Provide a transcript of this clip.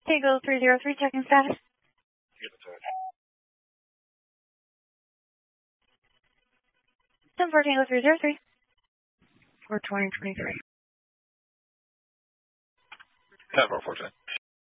Tango 303, checking status. 10-4 Tango 303. For 2023. 10-4, 14.